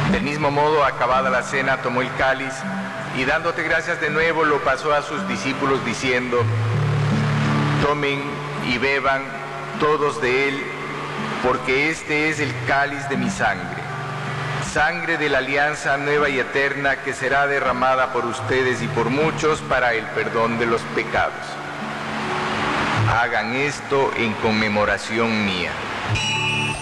Del mismo modo, acabada la cena, tomó el cáliz y dándote gracias de nuevo, lo pasó a sus discípulos diciendo: tomen y beban todos de él, porque este es el cáliz de mi sangre, sangre de la alianza nueva y eterna que será derramada por ustedes y por muchos para el perdón de los pecados. Hagan esto en conmemoración mía.